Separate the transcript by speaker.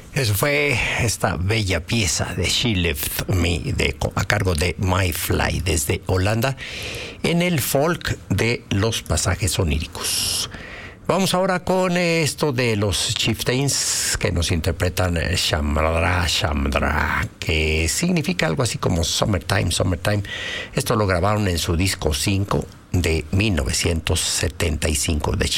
Speaker 1: Eso fue esta bella pieza de She Left Me a cargo de My Fly desde Holanda en el folk de los pasajes oníricos. Vamos ahora con esto de los Chieftains que nos interpretan Shamdra Shamdra, que significa algo así como Summertime, Summertime. Esto lo grabaron en su disco 5 de 1975 de